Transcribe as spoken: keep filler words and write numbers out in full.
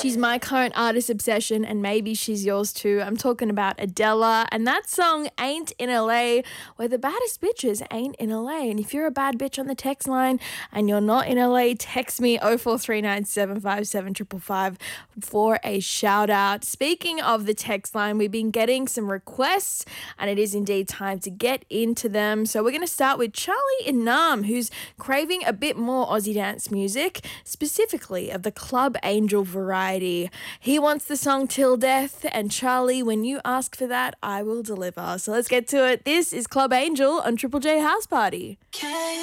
She's my current artist obsession, and maybe she's yours too. I'm talking about Adele, and that song Ain't in L A, where the baddest bitches ain't in L A. And if you're a bad bitch on the text line and you're not in L A, text me oh four three nine, seven five seven, five five five for a shout out. Speaking of the text line, we've been getting some requests, and it is indeed time to get into them. So we're going to start with Charlie Inam, who's craving a bit more Aussie dance music, specifically of the Club Angel variety. He wants the song Till Death, and Charlie, when you ask for that, I will deliver. So let's get to it. This is Club Angel on Triple J House Party.